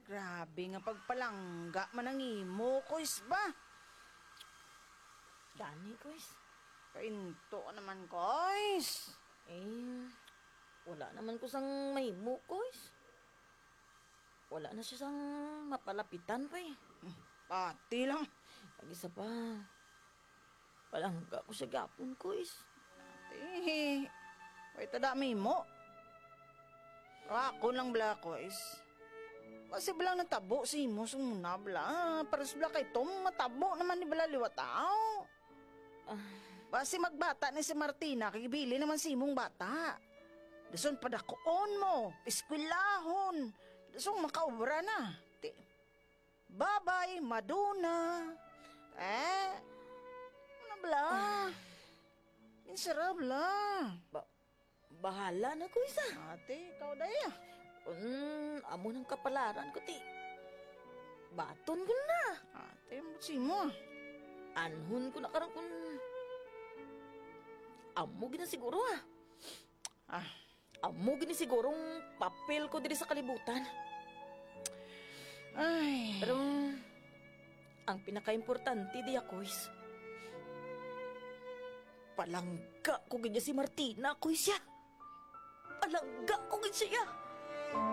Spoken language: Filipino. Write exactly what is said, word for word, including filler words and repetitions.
Grabe nga pagpalangga man ang imo, kuis ba? Gani, kuis. Kainto ka naman, kuis. Eh, wala naman ko sang mahimo, kuis. Wala na siya sang mapalapitan pa eh. Pati lang. Pag-isa pa, palangga ko siya gapon, kuis. Eh, wait, dami mo. Ako lang bla, kuis. Kasi bilang natabo si mo sumuna bla. Paras bla kay Tom, matabo naman ni bala liwat tao. Ah, Basi magbata ni si Martina, kibili naman si imong bata. Dason padakuon mo, eskwelahon. Dason makaubra na. Ti. Babay, Maduna. Eh, ano bla? Miserable la. ba- bahala na, kuis ah. Ate, ikaw daya. Um, amo ng kapalaran ko, ti. Baton ko na. Ate, si mo. Anhon ko na karang kun... Amo gina siguro ah. Ah, Amo gini sigurong papel ko diri sa kalibutan. ay. Pero ang pinaka-importante di ako is palangga ko ganyan si Martina, ko siya. Palangga ko ganyan siya.